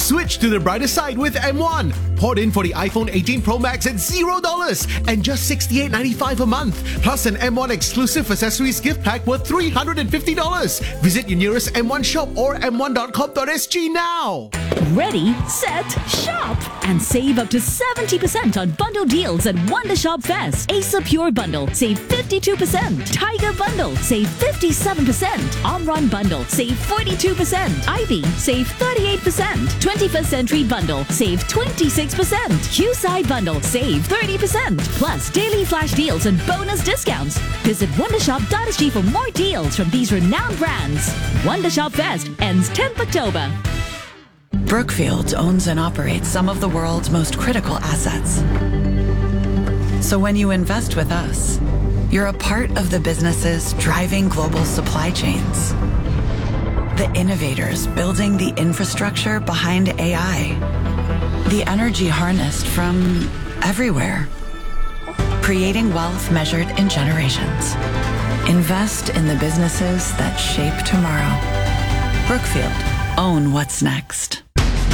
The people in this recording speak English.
Switch to the brighter side with M1. Port in for the iPhone 18 Pro Max at $0 and just $68.95 a month. Plus an M1 exclusive accessories gift pack worth $350. Visit your nearest M1 shop or m1.com.sg now. Ready, set, shop! And save up to 70% on bundle deals at Wondershop Fest. Acer Pure Bundle, save 52%. Tiger Bundle, save 57%. Omron Bundle, save 42%. Ivy, save 38%. 21st Century Bundle, save 26%. Q-Side Bundle, save 30%. Plus daily flash deals and bonus discounts. Visit Wondershop.sg for more deals from these renowned brands. Wondershop Fest ends 10th October. Brookfield owns and operates some of the world's most critical assets. So when you invest with us, you're a part of the businesses driving global supply chains. The innovators building the infrastructure behind AI. The energy harnessed from everywhere. Creating wealth measured in generations. Invest in the businesses that shape tomorrow. Brookfield. Own what's next.